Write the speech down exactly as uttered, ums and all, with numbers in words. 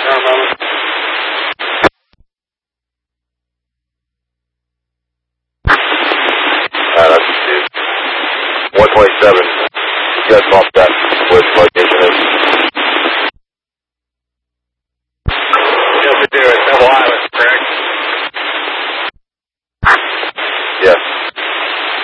Uh, that's one twenty-seven. You guys bumped that.